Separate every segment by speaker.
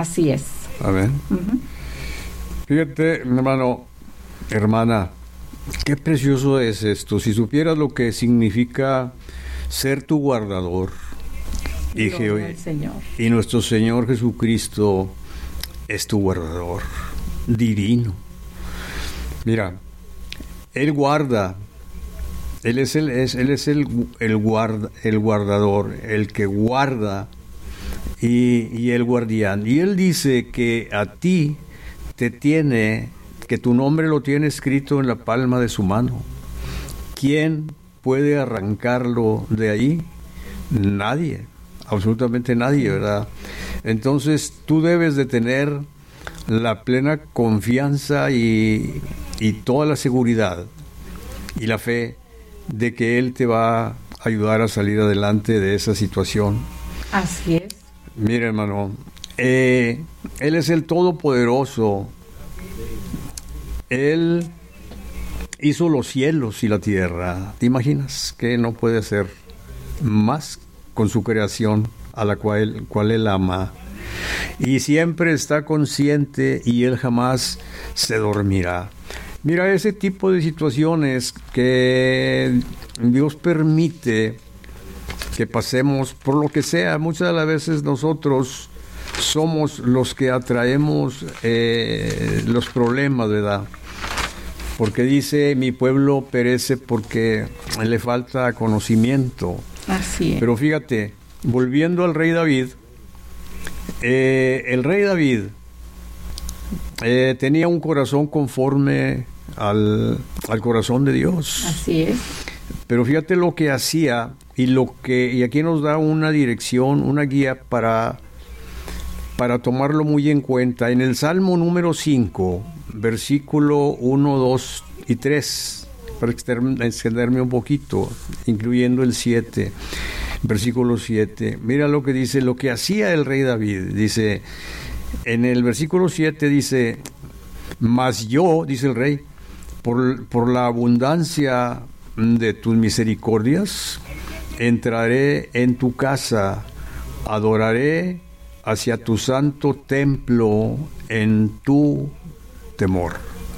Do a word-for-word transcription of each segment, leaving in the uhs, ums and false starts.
Speaker 1: Así es.
Speaker 2: Amén.
Speaker 1: Uh-huh.
Speaker 2: Fíjate, hermano, hermana, qué precioso es esto. Si supieras lo que significa ser tu guardador. Y,
Speaker 1: Gloria al Señor.
Speaker 2: Y nuestro Señor Jesucristo es tu guardador divino. Mira, Él guarda, Él es el, es, él es el, el, guarda, el guardador, el que guarda y, y el guardián. Y Él dice que a ti te tiene, que tu nombre lo tiene escrito en la palma de su mano. ¿Quién puede arrancarlo de ahí? Nadie, absolutamente nadie, ¿verdad? Entonces tú debes de tener la plena confianza y, y toda la seguridad y la fe de que Él te va a ayudar a salir adelante de esa situación.
Speaker 1: Así es.
Speaker 2: Mira, hermano, eh, Él es el Todopoderoso. Él hizo los cielos y la tierra. ¿Te imaginas que no puede hacer más con su creación a la cual, cual Él ama? Y siempre está consciente y Él jamás se dormirá. Mira, ese tipo de situaciones que Dios permite que pasemos por lo que sea, muchas de las veces nosotros somos los que atraemos eh, los problemas, ¿verdad? Porque dice, mi pueblo perece porque le falta conocimiento.
Speaker 1: Así es.
Speaker 2: Pero fíjate, volviendo al rey David, eh, el rey David eh, tenía un corazón conforme al, al corazón de Dios.
Speaker 1: Así es.
Speaker 2: Pero fíjate lo que hacía y lo que y aquí nos da una dirección, una guía para, para tomarlo muy en cuenta. En el Salmo número cinco, versículo uno, dos y tres, para extenderme un poquito, incluyendo el siete, versículo siete. Mira lo que dice, lo que hacía el rey David. Dice, en el versículo siete dice, mas yo, dice el rey, por, por la abundancia de tus misericordias, entraré en tu casa, adoraré hacia tu santo templo en tu temor.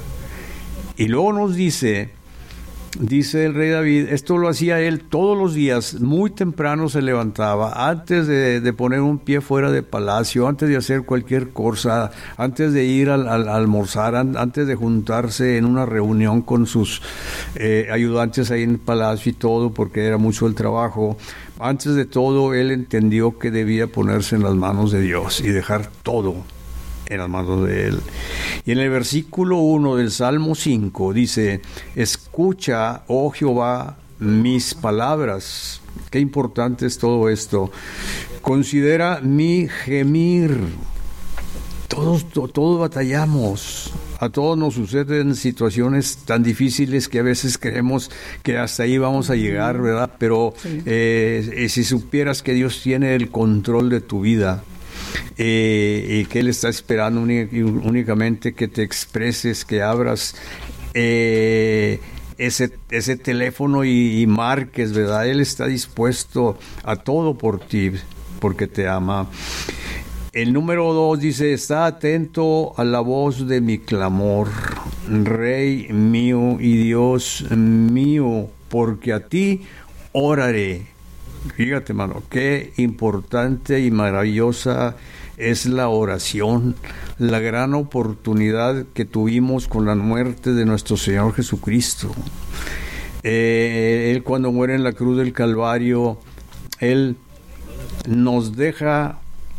Speaker 2: Y luego nos dice, dice el rey David, esto lo hacía él todos los días, muy temprano se levantaba, antes de, de poner un pie fuera de palacio, antes de hacer cualquier cosa, antes de ir al, al, a almorzar, an, antes de juntarse en una reunión con sus eh, ayudantes ahí en el palacio y todo, porque era mucho el trabajo. Antes de todo, él entendió que debía ponerse en las manos de Dios y dejar todo en las manos de Él. Y en el versículo uno del Salmo cinco dice, escucha, oh Jehová, mis palabras. Qué importante es todo esto. Considera mi gemir. Todos, to, todos batallamos. A todos nos suceden situaciones tan difíciles que a veces creemos que hasta ahí vamos a llegar, ¿verdad? Pero sí. eh, si supieras que Dios tiene el control de tu vida, Eh, y que Él está esperando únicamente que te expreses, que abras eh, ese, ese teléfono y, y marques, ¿verdad? Él está dispuesto a todo por ti, porque te ama. El número dos dice, está atento a la voz de mi clamor, Rey mío y Dios mío, porque a ti oraré. Fíjate, hermano, qué importante y maravillosa es la oración, la gran oportunidad que tuvimos con la muerte de nuestro Señor Jesucristo. Eh, él cuando muere en la cruz del Calvario, Él nos deja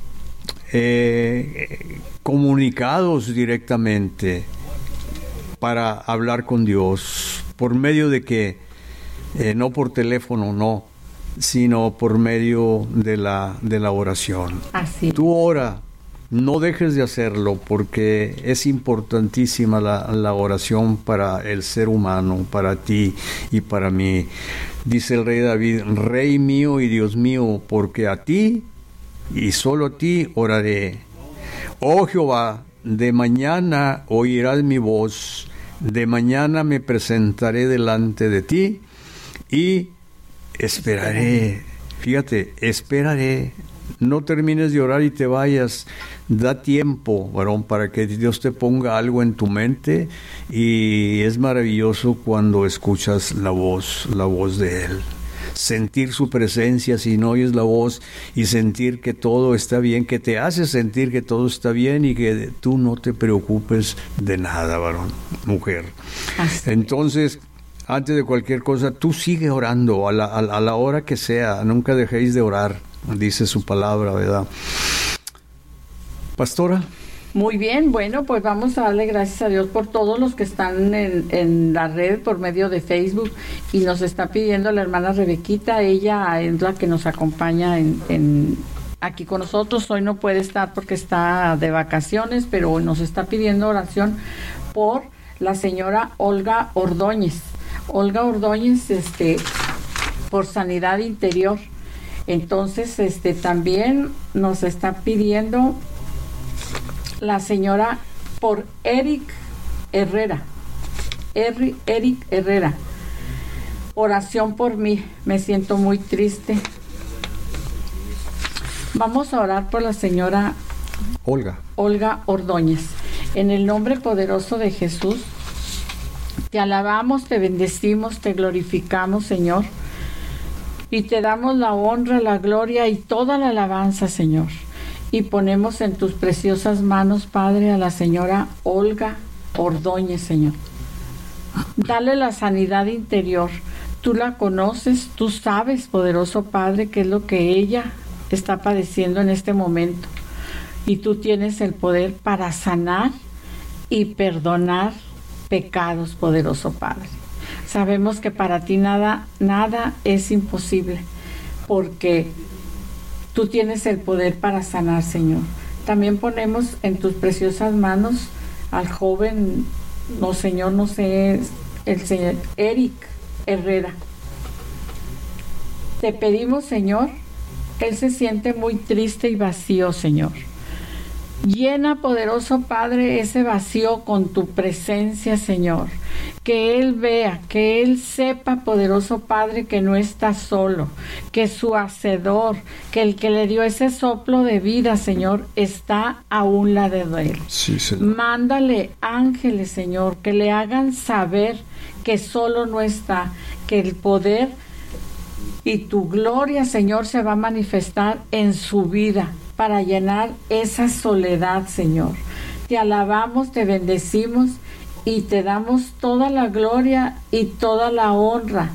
Speaker 2: eh, comunicados directamente para hablar con Dios, por medio de que, eh, no por teléfono, no, sino por medio de la, de la oración.
Speaker 1: Así.
Speaker 2: Tú ora, no dejes de hacerlo, porque es importantísima la, la oración para el ser humano, para ti y para mí. Dice el rey David, Rey mío y Dios mío, porque a ti y solo a ti oraré. Oh Jehová, de mañana oirás mi voz, de mañana me presentaré delante de ti y esperaré, fíjate, esperaré no termines de orar y te vayas. Da tiempo, varón, para que Dios te ponga algo en tu mente, y es maravilloso cuando escuchas la voz, la voz de Él. Sentir su presencia si no oyes la voz, y sentir que todo está bien, que te hace sentir que todo está bien y que tú no te preocupes de nada, varón, mujer. Así. Entonces, antes de cualquier cosa, tú sigue orando a la, a, a la hora que sea. Nunca dejéis de orar, dice su palabra, ¿verdad? Pastora.
Speaker 1: Muy bien, bueno, pues vamos a darle gracias a Dios por todos los que están en, en la red por medio de Facebook, y nos está pidiendo la hermana Rebequita. Ella es la que nos acompaña en, en aquí con nosotros. Hoy no puede estar porque está de vacaciones, pero nos está pidiendo oración por la señora Olga Ordóñez. Olga Ordóñez, este, por sanidad interior. Entonces, este, también nos está pidiendo la señora por Eric Herrera. Eric, Eric Herrera. Oración por mí. Me siento muy triste. Vamos a orar por la señora
Speaker 2: Olga.
Speaker 1: Olga Ordóñez. En el nombre poderoso de Jesús, te alabamos, te bendecimos, te glorificamos, Señor. Y te damos la honra, la gloria y toda la alabanza, Señor. Y ponemos en tus preciosas manos, Padre, a la señora Olga Ordóñez, Señor. Dale la sanidad interior. Tú la conoces, tú sabes, poderoso Padre, qué es lo que ella está padeciendo en este momento. Y tú tienes el poder para sanar y perdonar pecados, poderoso Padre. Sabemos que para ti nada, nada es imposible, porque tú tienes el poder para sanar, Señor. También ponemos en tus preciosas manos al joven, no, Señor, no sé, el señor Eric Herrera. Te pedimos, Señor, él se siente muy triste y vacío, Señor. Llena, poderoso Padre, ese vacío con tu presencia, Señor. Que Él vea, que Él sepa, poderoso Padre, que no está solo, que su Hacedor, que el que le dio ese soplo de vida, Señor, está a un lado de Él.
Speaker 2: Sí, Señor.
Speaker 1: Mándale ángeles, Señor, que le hagan saber que solo no está, que el poder y tu gloria, Señor, se va a manifestar en su vida para llenar esa soledad, Señor. Te alabamos, te bendecimos y te damos toda la gloria y toda la honra,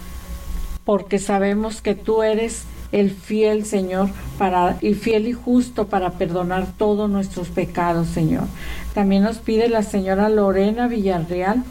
Speaker 1: porque sabemos que tú eres el fiel, Señor, para, y fiel y justo para perdonar todos nuestros pecados, Señor. También nos pide la señora Lorena Villarreal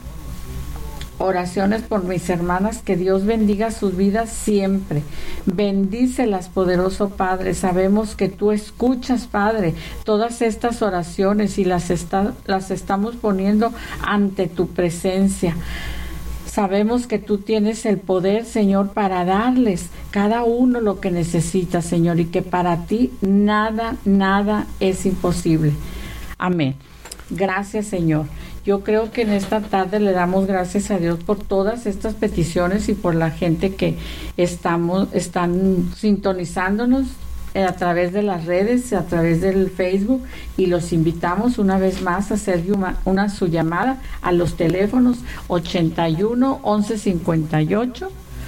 Speaker 1: oraciones por mis hermanas, que Dios bendiga sus vidas siempre. Bendícelas, poderoso Padre. Sabemos que tú escuchas, Padre, todas estas oraciones y las, está, las estamos poniendo ante tu presencia. Sabemos que tú tienes el poder, Señor, para darles cada uno lo que necesita, Señor, y que para ti nada, nada es imposible. Amén. Gracias, Señor. Yo creo que en esta tarde le damos gracias a Dios por todas estas peticiones y por la gente que estamos, están sintonizándonos a través de las redes, a través del Facebook, y los invitamos una vez más a hacer una, una su llamada a los teléfonos ochenta y uno, once cincuenta y ocho,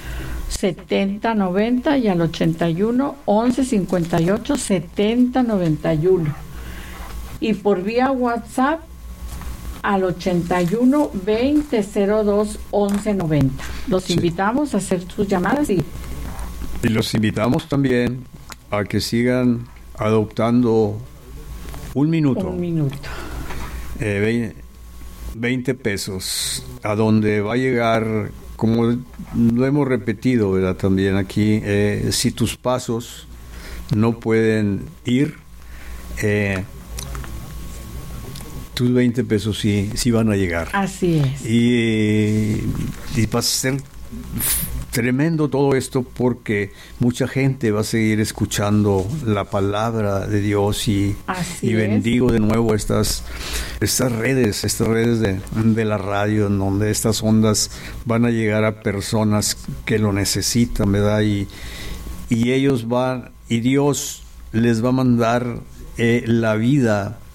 Speaker 1: setenta noventa y al ochenta y uno, once cincuenta y ocho, setenta noventa y uno, y por vía WhatsApp al ochenta y uno, veinte cero dos, once noventa. Los sí. invitamos a hacer sus llamadas y...
Speaker 2: y los invitamos también a que sigan adoptando un minuto.
Speaker 1: Un minuto.
Speaker 2: Eh, veinte pesos, a donde va a llegar, como lo hemos repetido, ¿verdad? También aquí, eh, si tus pasos no pueden ir, eh, tus veinte pesos sí, sí van a llegar.
Speaker 1: Así es.
Speaker 2: Y, y va a ser tremendo todo esto, porque mucha gente va a seguir escuchando la palabra de Dios, y, y bendigo de nuevo estas, estas redes, estas redes de, de la radio, en donde estas ondas van a llegar a personas que lo necesitan, ¿verdad? Y, y ellos van, y Dios les va a mandar eh, la vida